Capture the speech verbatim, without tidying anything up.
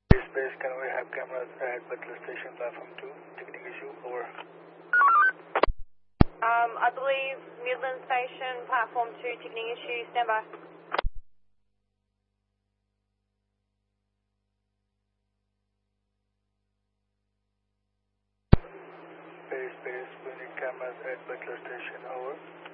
Space, can we have cameras at Butler Station, platform two? Ticketing issue, over. Um, I believe Midland Station, platform two, ticketing issue, stand by. Space, space, we need cameras at Butler Station, over.